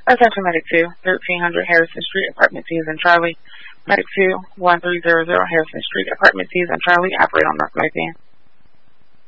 Attention Medic 2, 1300 Harrison Street, Apartment T's and Charlie. Medic 2, 1300 Harrison Street, Apartment T's and Charlie, operate on North Lothian.